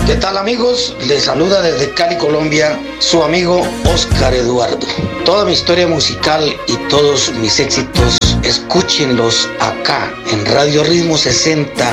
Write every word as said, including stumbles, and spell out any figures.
¿Qué tal, amigos? Les saluda desde Cali, Colombia, su amigo Oscar Eduardo. Toda mi historia musical y todos mis éxitos, escúchenlos acá en Radio Ritmo sesenta